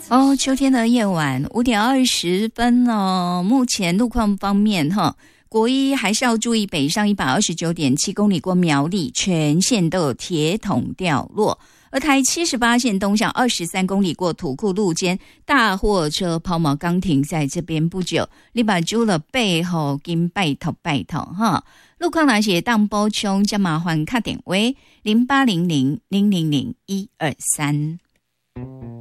哦，秋天的夜晚5:20哦。目前路况方面国一还是要注意北上129.7公里过苗栗，全线都有铁桶掉落。而台78线东向23公里过土库路间，大货车抛锚刚停在这边不久，你把住了背后跟拜托路况那些当补充加麻烦打电话0800000123。